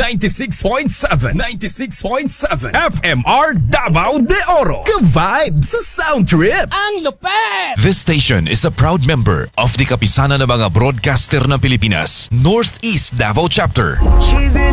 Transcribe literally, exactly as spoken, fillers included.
ninety-six point seven, ninety-six point seven F M R Davao de Oro. Ka-vibe sa Sound Trip. Ang lupet! This station is a proud member of the Kapisanan ng mga Broadcaster ng Pilipinas, Northeast Davao Chapter. She's in